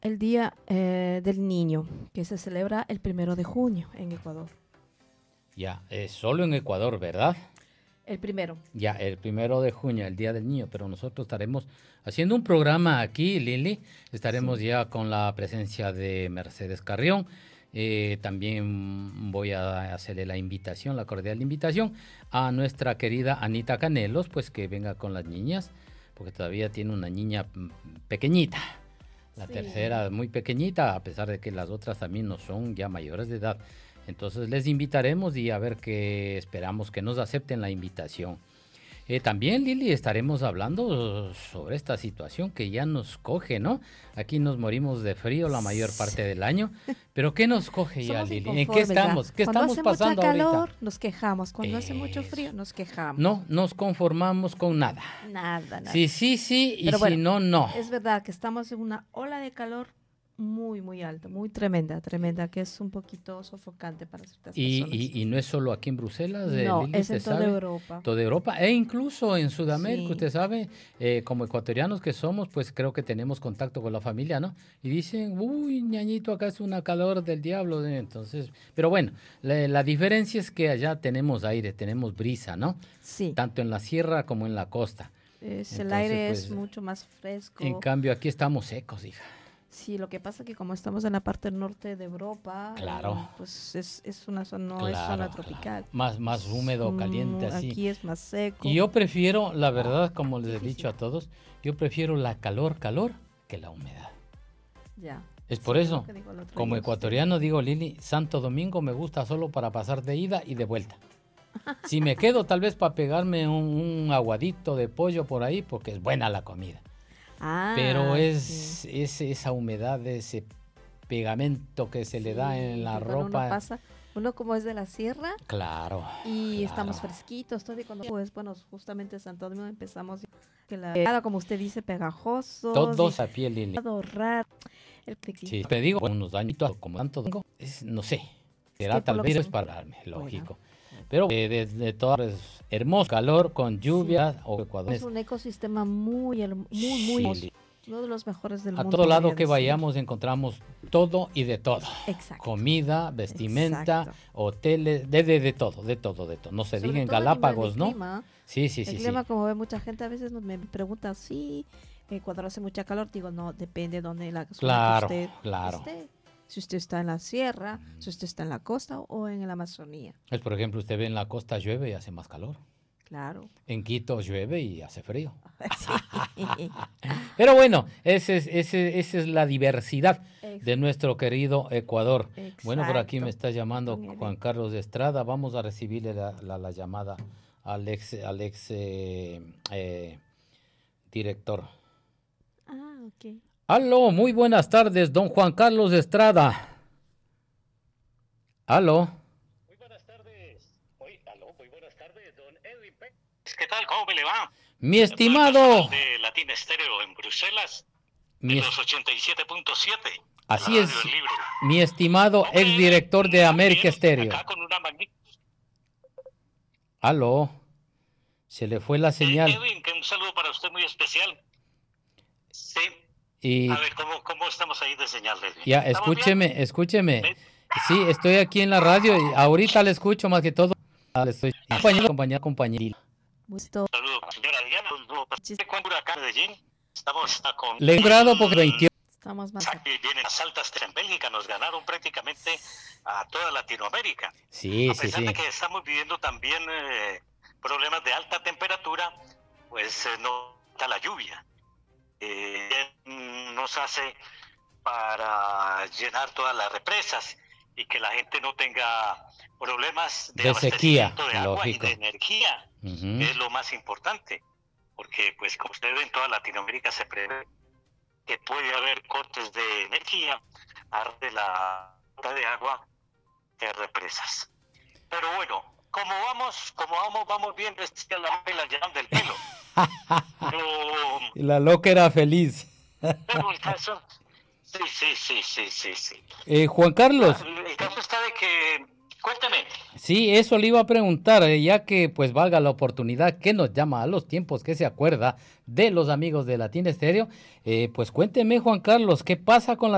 el Día del Niño, que se celebra el 1 de junio en Ecuador. Ya, es solo en Ecuador, ¿verdad? El primero. Ya, el 1 de junio, el Día del Niño, pero nosotros estaremos haciendo un programa aquí, Lili. Estaremos Sí. ya con la presencia de Mercedes Carrión. También voy a hacerle la invitación, la cordial invitación a nuestra querida Anita Canelos, pues que venga con las niñas, porque todavía tiene una niña pequeñita. La Sí. tercera muy pequeñita, a pesar de que las otras también no son ya mayores de edad. Entonces les invitaremos y a ver qué esperamos que nos acepten la invitación. También, Lili, estaremos hablando sobre esta situación que ya nos coge, ¿no? Aquí nos morimos de frío la mayor parte del año, pero ¿qué nos coge ya, Somos Lili? ¿En qué inconformes ya. estamos? ¿Qué Cuando estamos hace pasando mucha calor, ahorita? nos quejamos. Cuando hace mucho Eso. frío, nos quejamos. No nos conformamos con nada. Nada. Sí, sí, sí, y Pero si bueno, no, no. es verdad que estamos en una ola de calor muy, muy alta, muy tremenda, que es un poquito sofocante para ciertas personas. Y no es solo aquí en Bruselas, No, Lili, es en usted toda sabe, Europa. toda Europa, e incluso en Sudamérica, Sí. usted sabe, como ecuatorianos que somos, pues creo que tenemos contacto con la familia, ¿no? Y dicen, uy, ñañito, acá es una calor del diablo, entonces, pero bueno, la diferencia es que allá tenemos aire, tenemos brisa, ¿no? Sí. Tanto en la sierra como en la costa. El Entonces, aire pues, es mucho más fresco. En cambio, aquí estamos secos, hija. Sí, lo que pasa es que como estamos en la parte norte de Europa, Claro. Pues es una zona, no es Claro, zona tropical. claro. Más húmedo, caliente, así. Aquí es más seco. Y yo prefiero, la verdad, como les he dicho a todos, yo prefiero la calor que la humedad. Ya. Es por Sí, eso, lo que digo el otro como día, ecuatoriano, digo, Lili, Santo Domingo me gusta solo para pasar de ida y de vuelta. Si me quedo, tal vez para pegarme un aguadito de pollo por ahí, porque es buena la comida. Pero sí. es esa humedad, ese pegamento que se le da en la que cuando ropa. Uno pasa, uno como es de la sierra Claro. y claro. estamos fresquitos, todo y cuando pues bueno, justamente en Santo Domingo empezamos que nada como usted dice pegajoso, Todos a piel, Lili. raro. Sí, te digo, unos añitos como tanto, no sé, será que tal por lo vez que- es para darme, lógico. Bueno. Pero desde todo es hermoso calor con lluvia o Ecuador. Es un ecosistema muy Sí, hermoso, uno de los mejores del a mundo. todo lado podría que decir. vayamos encontramos todo y de todo. Exacto. Comida, vestimenta, Exacto. hoteles, de todo. No se Sobre diga en todo a nivel Galápagos, de ¿no? clima. Sí. El clima, como ve mucha gente, a veces me pregunta, sí, cuando hace mucha calor, digo, no, depende de dónde la zona Claro, que usted claro. esté. Si usted está en la sierra, si usted está en la costa o en la Amazonía. Pues, por ejemplo, usted ve en la costa llueve y hace más calor. Claro. En Quito llueve y hace frío. Sí. Pero bueno, esa es la diversidad de nuestro querido Ecuador. Exacto. Bueno, por aquí me está llamando Don Eli. Juan Carlos de Estrada. Vamos a recibirle la llamada al ex director. Ok. Aló, muy buenas tardes, don Juan Carlos de Estrada. Aló. Muy buenas tardes. Muy buenas tardes, don Edwin Pérez. ¿Qué tal? ¿Cómo me le va? Mi estimado. De Latin Estéreo en Bruselas, Mi en los 87.7. Así la es, radio Libre. mi estimado exdirector de América Estéreo. Acá con una magnífica. Aló. Se le fue la señal. Edwin, que un saludo para usted muy especial. Sí. Y A ver, ¿cómo estamos ahí de señal, Edwin? ya, ¿Estamos bien? escúcheme. Sí, estoy aquí en la radio y ahorita le escucho más que todo. Le estoy compañía. Gusto. Saludos, señora Diana. ¿Cuándo acá en Medellín? Estamos con... Le he grado porque 28. Estamos más. Aquí vienen las altas en Bélgica, nos ganaron prácticamente a toda Latinoamérica. Sí, A pesar sí. de que estamos viviendo también problemas de alta temperatura, pues no está la lluvia. Nos hace para llenar todas las represas y que la gente no tenga problemas de sequía, abastecimiento de agua lógico. y de energía, que es lo más importante, porque pues como usted ve en toda Latinoamérica se prevé que puede haber cortes de energía de la falta de agua de represas. Pero bueno, vamos bien, vestida la llaman del pelo. La loca era feliz. Pero el caso, sí. Juan Carlos. El caso está de que, cuéntame. Sí, eso le iba a preguntar, ya que pues valga la oportunidad que nos llama a los tiempos que se acuerda de los amigos de Latin Estéreo. Pues cuénteme, Juan Carlos, ¿qué pasa con la